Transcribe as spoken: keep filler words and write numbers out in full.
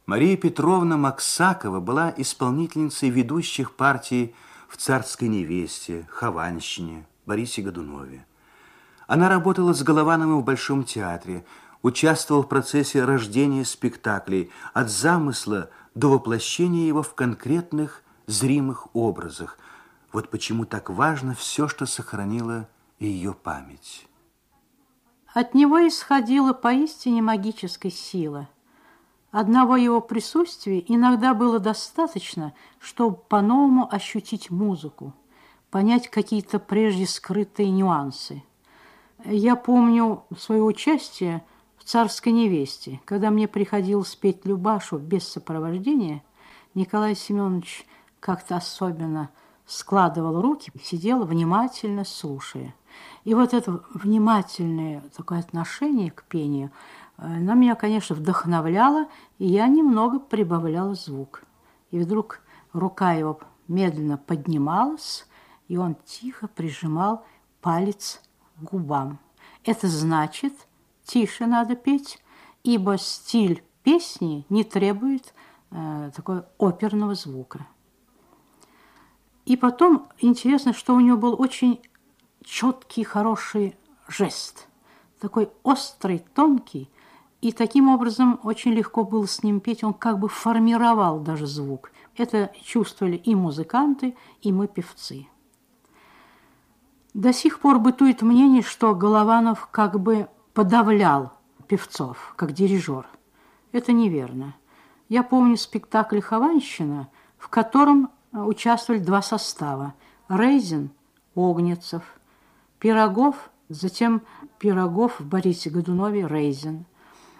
Мария Петровна Максакова была исполнительницей ведущих партий в «Царской невесте», «Хованщине», Борисе Годунове. Она работала с Головановым в Большом театре, участвовала в процессе рождения спектаклей от замысла до воплощения его в конкретных зримых образах. Вот почему так важно все, что сохранила ее память. От него исходила поистине магическая сила. Одного его присутствия иногда было достаточно, чтобы по-новому ощутить музыку, понять какие-то прежде скрытые нюансы. Я помню свое участие в «Царской невесте», когда мне приходилось петь Любашу без сопровождения. Николай Семенович как-то особенно складывал руки, сидел внимательно слушая. И вот это внимательное такое отношение к пению, оно меня, конечно, вдохновляло, и я немного прибавляла звук. И вдруг рука его медленно поднималась, и он тихо прижимал палец к губам. Это значит, тише надо петь, ибо стиль песни не требует э, такого оперного звука. И потом интересно, что у него был очень четкий, хороший жест, такой острый, тонкий, и таким образом очень легко было с ним петь, он как бы формировал даже звук. Это чувствовали и музыканты, и мы, певцы. До сих пор бытует мнение, что Голованов как бы подавлял певцов, как дирижер. Это неверно. Я помню спектакль «Хованщина», в котором участвовали два состава – Рейзин, Огнецов, Пирогов, затем Пирогов в Борисе Годунове, Рейзин.